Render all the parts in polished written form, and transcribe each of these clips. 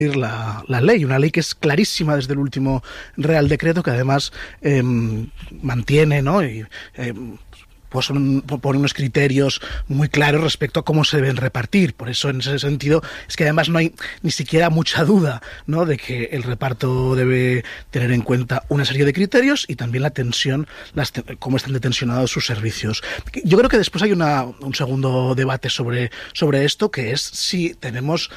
la ley, una ley que es clarísima desde el último Real Decreto, que además mantiene, ¿no? Y, pues pone unos criterios muy claros respecto a cómo se deben repartir. Por eso, en ese sentido, es que además no hay ni siquiera mucha duda, ¿no?, de que el reparto debe tener en cuenta una serie de criterios y también la tensión, cómo están detensionados sus servicios. Yo creo que después hay un segundo debate sobre esto, que es si tenemos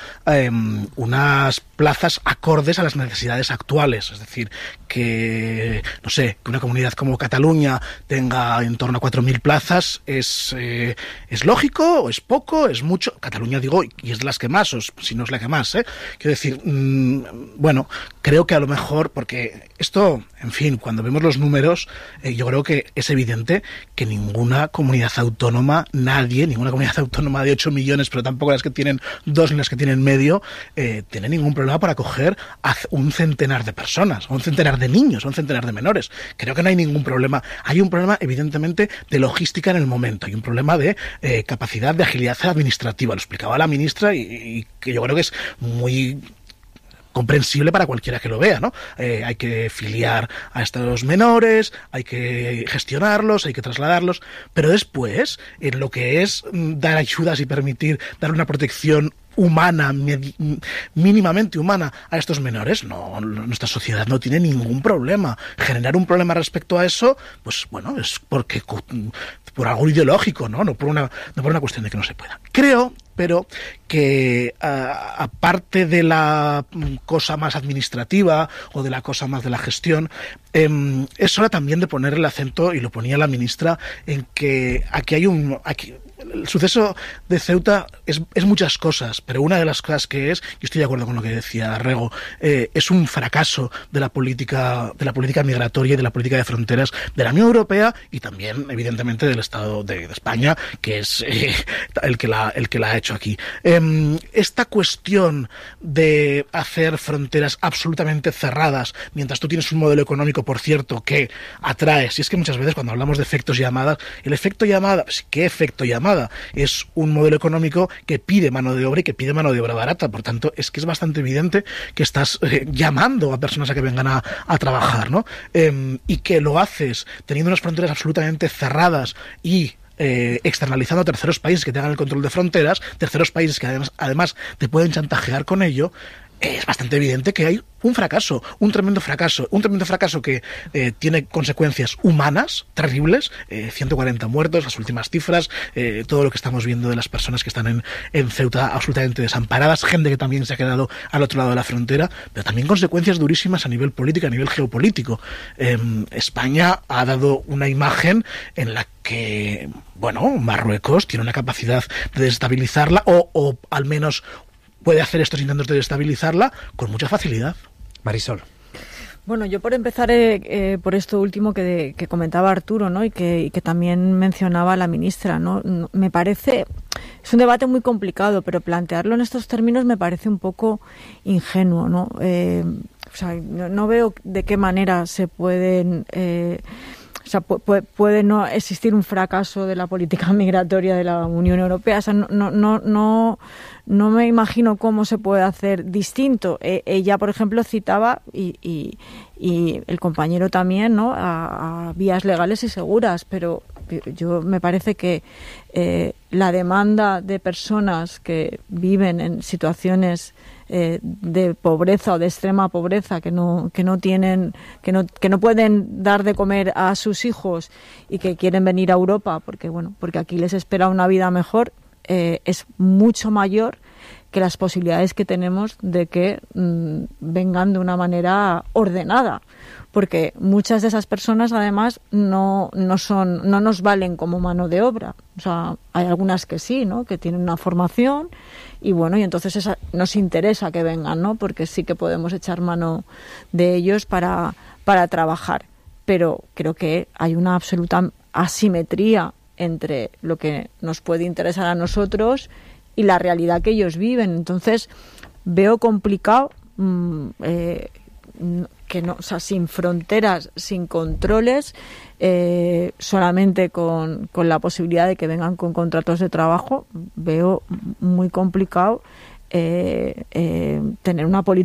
unas plazas acordes a las necesidades actuales. Es decir, que, no sé, que una comunidad como Cataluña tenga en torno a 4.000 plazas es lógico, o es poco, es mucho. Cataluña, digo, y es de las que más, o si no es la que más, quiero decir, bueno, creo que a lo mejor, porque esto, en fin, cuando vemos los números, yo creo que es evidente que ninguna comunidad autónoma, ninguna comunidad autónoma de 8 millones, pero tampoco las que tienen 2 ni las que tienen medio, tiene ningún problema para acoger a un centenar de personas, a un centenar de niños, a un centenar de menores. Creo que no hay ningún problema. Hay un problema, evidentemente, de logística en el momento. Hay un problema de capacidad de agilidad administrativa. Lo explicaba la ministra y que yo creo que es muy comprensible para cualquiera que lo vea, ¿no? Hay que filiar a estos menores, hay que gestionarlos, hay que trasladarlos, pero después, en lo que es dar ayudas y permitir dar una protección humana, mínimamente humana a estos menores, nuestra sociedad no tiene ningún problema. Generar un problema respecto a eso, pues bueno, es porque por algo ideológico, no por una cuestión de que no se pueda. Creo, pero que aparte de la cosa más administrativa o de la cosa más de la gestión, es hora también de poner el acento, y lo ponía la ministra, en que aquí el suceso de Ceuta es muchas cosas, pero una de las cosas que yo estoy de acuerdo con lo que decía Rego, es un fracaso de la política migratoria y de la política de fronteras de la Unión Europea y también, evidentemente, del Estado de España, que es el que la ha hecho aquí. Esta cuestión de hacer fronteras absolutamente cerradas, mientras tú tienes un modelo económico, por cierto, que atrae, si es que muchas veces cuando hablamos de efectos llamadas, el efecto llamada, ¿qué efecto llamada? Es un modelo económico que pide mano de obra y que pide mano de obra barata. Por tanto, es que es bastante evidente que estás llamando a personas a que vengan a trabajar, ¿no? Y que lo haces teniendo unas fronteras absolutamente cerradas y externalizando a terceros países que tengan el control de fronteras, terceros países que además te pueden chantajear con ello. Es bastante evidente que hay un tremendo fracaso que tiene consecuencias humanas terribles, 140 muertos, las últimas cifras, todo lo que estamos viendo de las personas que están en Ceuta absolutamente desamparadas, gente que también se ha quedado al otro lado de la frontera, pero también consecuencias durísimas a nivel político, a nivel geopolítico. España ha dado una imagen en la que, bueno, Marruecos tiene una capacidad de desestabilizarla o al menos puede hacer estos intentos de destabilizarla con mucha facilidad. Marisol. Bueno, yo por empezar por esto último que comentaba Arturo, ¿no? y que también mencionaba la ministra, ¿no? Me parece, es un debate muy complicado, pero plantearlo en estos términos me parece un poco ingenuo, ¿no? O sea, no veo de qué manera se pueden o sea, puede no existir un fracaso de la política migratoria de la Unión Europea. O sea, no me imagino cómo se puede hacer distinto. Ella, por ejemplo, citaba, y el compañero también, ¿no?, a vías legales y seguras, pero yo me parece que la demanda de personas que viven en situaciones de pobreza o de extrema pobreza, que no pueden dar de comer a sus hijos y que quieren venir a Europa porque aquí les espera una vida mejor, es mucho mayor que las posibilidades que tenemos de que vengan de una manera ordenada, porque muchas de esas personas además no nos valen como mano de obra. O sea, hay algunas que sí, ¿no?, que tienen una formación y entonces nos interesa que vengan, ¿no?, porque sí que podemos echar mano de ellos para trabajar. Pero creo que hay una absoluta asimetría entre lo que nos puede interesar a nosotros y la realidad que ellos viven. Entonces veo complicado que no, o sea, sin fronteras, sin controles, solamente con la posibilidad de que vengan con contratos de trabajo, veo muy complicado tener una política